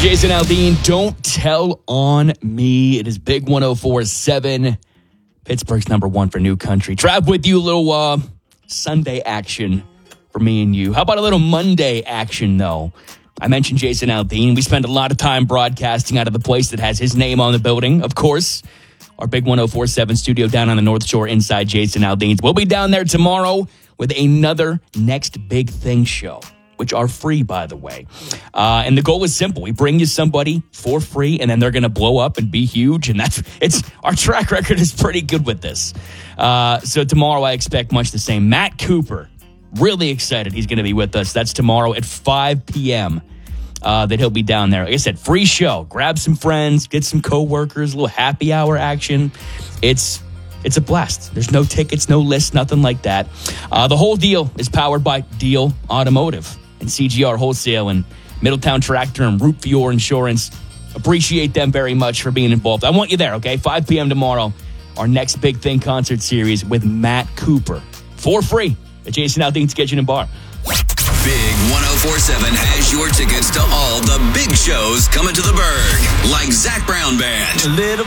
Jason Aldean, Don't Tell on Me. It is Big 104.7, Pittsburgh's number one for new country. Trav with you, a little Sunday action for me and you. How about a little Monday action, though? I mentioned Jason Aldean. We spend a lot of time broadcasting out of the place that has his name on the building, of course. Our Big 104.7 studio down on the North Shore inside Jason Aldean's. We'll be down there tomorrow with another Next Big Thing show, which are free, by the way. And the goal is simple. We bring you somebody for free, and then they're going to blow up and be huge. And our track record is pretty good with this. So tomorrow I expect much the same. Matt Cooper, really excited he's going to be with us. That's tomorrow at 5 p.m. That he'll be down there. Like I said, free show. Grab some friends, get some coworkers, a little happy hour action. It's a blast. There's no tickets, no list, nothing like that. The whole deal is powered by Deal Automotive and CGR Wholesale and Middletown Tractor and Root for Your Insurance. Appreciate them very much for being involved. I want you there, okay? 5 p.m. tomorrow, our Next Big Thing concert series with Matt Cooper. For free at Jason Aldean's Kitchen and Bar. Big 104.7 has your tickets to all the big shows coming to the Berg, like Zach Brown Band.